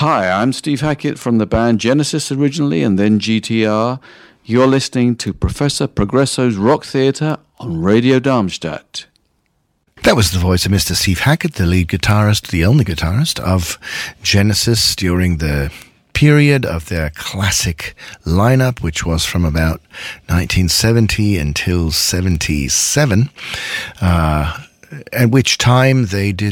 Hi, I'm Steve Hackett from the band Genesis originally and then GTR. You're listening to Professor Progresso's Rock Theatre on Radio Darmstadt. That was the voice of Mr. Steve Hackett, the lead guitarist, the only guitarist of Genesis during the period of their classic lineup, which was from about 1970 until 77, at which time they did